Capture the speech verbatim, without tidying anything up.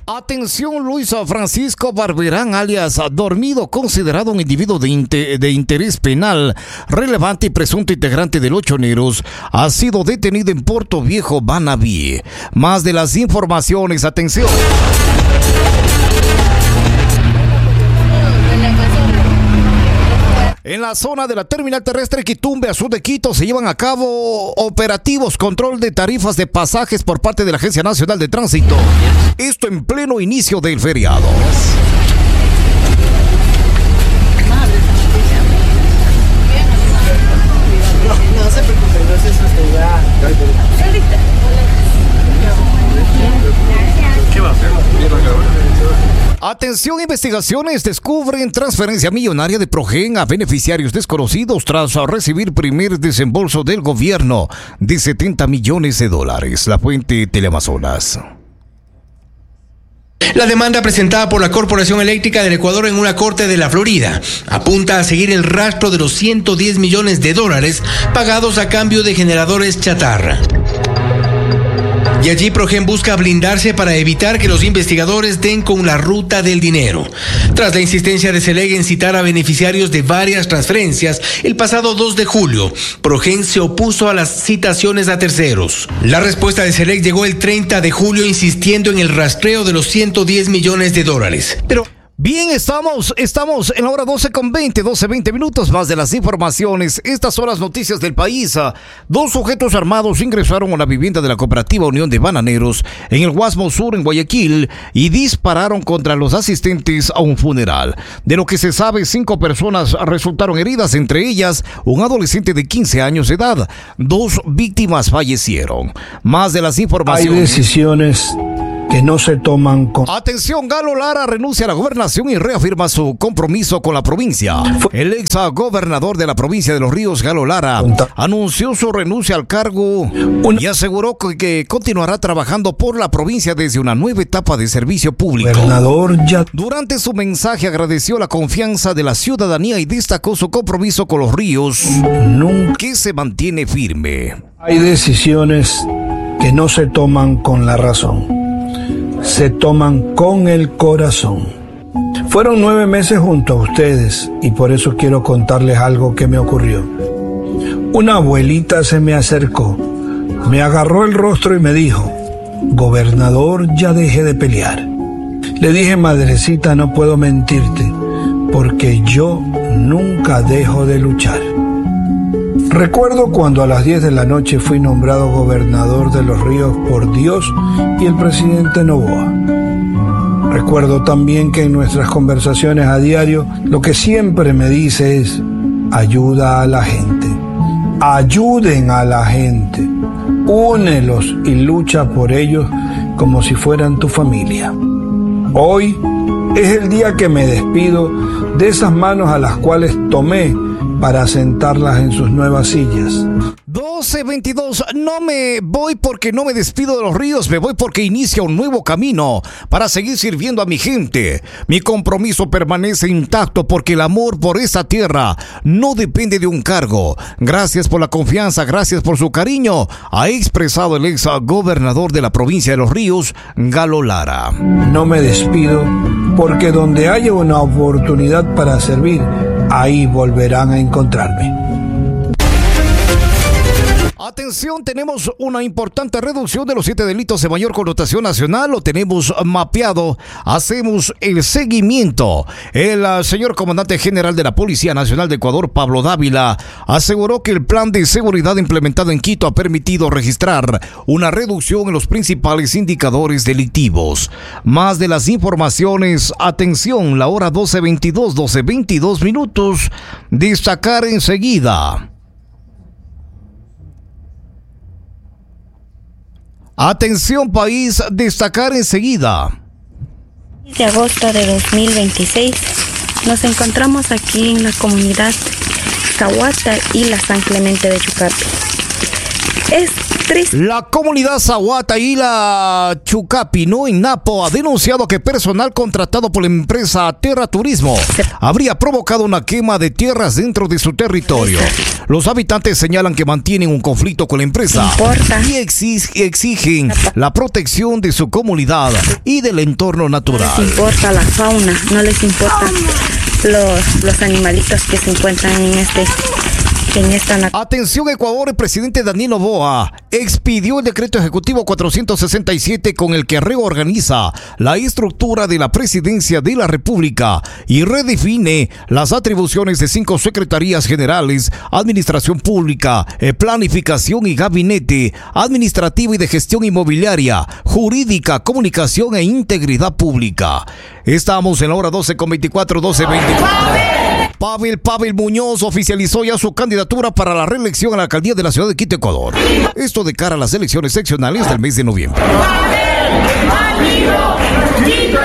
Atención, Luis Francisco Barberán, alias Dormido, considerado un individuo de, inter de interés penal relevante y presunto integrante del Ocho Negros, ha sido detenido en Puerto Viejo, Manabí. Más de las informaciones, atención. En la zona de la terminal terrestre Quitumbe a sur de Quito se llevan a cabo operativos control de tarifas de pasajes por parte de la Agencia Nacional de Tránsito. Esto en pleno inicio del feriado. No, no se preocupe, no es eso que ya... ¿Qué va a hacer? Atención, investigaciones descubren transferencia millonaria de Progen a beneficiarios desconocidos tras recibir primer desembolso del gobierno de setenta millones de dólares. La fuente Teleamazonas. La demanda presentada por la Corporación Eléctrica del Ecuador en una corte de la Florida apunta a seguir el rastro de los ciento diez millones de dólares pagados a cambio de generadores chatarra. Y allí Progen busca blindarse para evitar que los investigadores den con la ruta del dinero. Tras la insistencia de Celeg en citar a beneficiarios de varias transferencias, el pasado dos de julio, Progen se opuso a las citaciones a terceros. La respuesta de Celeg llegó el treinta de julio insistiendo en el rastreo de los ciento diez millones de dólares. Pero... Bien, estamos, estamos en la hora doce con veinte, doce, veinte minutos más de las informaciones. Estas son las noticias del país. Dos sujetos armados ingresaron a la vivienda de la Cooperativa Unión de Bananeros en el Guasmo Sur, en Guayaquil, y dispararon contra los asistentes a un funeral. De lo que se sabe, cinco personas resultaron heridas, entre ellas un adolescente de quince años de edad. Dos víctimas fallecieron. Más de las informaciones. Hay decisiones que no se toman con... Atención, Galo Lara renuncia a la gobernación y reafirma su compromiso con la provincia. El ex gobernador de la provincia de Los Ríos, Galo Lara, anunció su renuncia al cargo y aseguró que continuará trabajando por la provincia desde una nueva etapa de servicio público. Gobernador ya... Durante su mensaje agradeció la confianza de la ciudadanía y destacó su compromiso con Los Ríos, Nunca... que se mantiene firme. Hay decisiones que no se toman con la razón, se toman con el corazón. Fueron nueve meses junto a ustedes y por eso quiero contarles algo que me ocurrió. Una abuelita se me acercó, me agarró el rostro y me dijo: gobernador, ya deje de pelear. Le dije: madrecita, no puedo mentirte, porque yo nunca dejo de luchar. Recuerdo cuando a las diez de la noche fui nombrado gobernador de Los Ríos por Dios y el presidente Noboa. Recuerdo también que en nuestras conversaciones a diario lo que siempre me dice es: ayuda a la gente, ayuden a la gente, únelos y lucha por ellos como si fueran tu familia. Hoy es el día que me despido de esas manos a las cuales tomé para sentarlas en sus nuevas sillas. doce veintidós, no me voy porque no me despido de Los Ríos, me voy porque inicia un nuevo camino para seguir sirviendo a mi gente. Mi compromiso permanece intacto porque el amor por esta tierra no depende de un cargo. Gracias por la confianza, gracias por su cariño, ha expresado el ex gobernador de la provincia de Los Ríos, Galo Lara. No me despido porque donde haya una oportunidad para servir, ahí volverán a encontrarme. Atención, tenemos una importante reducción de los siete delitos de mayor connotación nacional. Lo tenemos mapeado. Hacemos el seguimiento. El uh, señor comandante general de la Policía Nacional de Ecuador, Pablo Dávila, aseguró que el plan de seguridad implementado en Quito ha permitido registrar una reducción en los principales indicadores delictivos. Más de las informaciones. Atención, la hora doce veintidós, doce veintidós minutos. Destacar enseguida. Atención país, destacar enseguida. De agosto de dos mil veintiséis nos encontramos aquí en la comunidad Cahuata y la San Clemente de Chucapi. es triste. La comunidad Zahuata y la Chucapi, ¿no? En Napo, ha denunciado que personal contratado por la empresa Terra Turismo habría provocado una quema de tierras dentro de su territorio. Los habitantes señalan que mantienen un conflicto con la empresa y exig- exigen la protección de su comunidad y del entorno natural. No les importa la fauna, no les importa los, los animalitos que se encuentran en este... En esta nat- Atención Ecuador, el presidente Daniel Noboa expidió el decreto ejecutivo cuatrocientos sesenta y siete con el que reorganiza la estructura de la presidencia de la República y redefine las atribuciones de cinco secretarías generales: administración pública, eh, planificación y gabinete, administrativo y de gestión inmobiliaria, jurídica, comunicación e integridad pública. Estamos en la hora doce con veinticuatro, doce veinticuatro. Pavel Pavel Muñoz oficializó ya su candidatura para la reelección a la alcaldía de la ciudad de Quito, Ecuador. Esto de cara a las elecciones seccionales del mes de noviembre.